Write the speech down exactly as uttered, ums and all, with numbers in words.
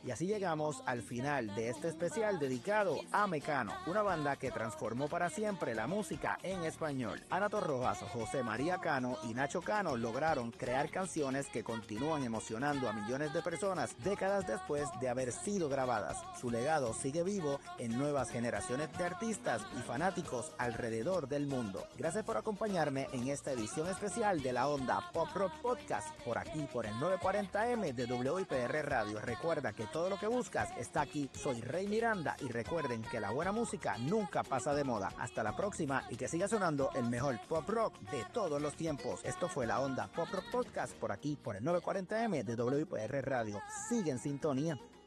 Y así llegamos al final de este especial dedicado a Mecano, una banda que transformó para siempre la música en español. Ana Torrojas, José María Cano y Nacho Cano lograron crear canciones que continúan emocionando a millones de personas décadas después de haber sido grabadas. Su legado sigue vivo en nuevas generaciones de artistas y fanáticos alrededor del mundo. Gracias por acompañarme en esta edición especial de la Onda Pop Rock Podcast, por aquí por el novecientos cuarenta eme de W I P R Radio. Recuerda que todo lo que buscas está aquí. Soy Rey Miranda y recuerden que la buena música nunca pasa de moda. Hasta la próxima y que siga sonando el mejor pop rock de todos los tiempos. Esto fue la Onda Pop Rock Podcast por aquí por el novecientos cuarenta eme de W I P R Radio. Sigue en sintonía.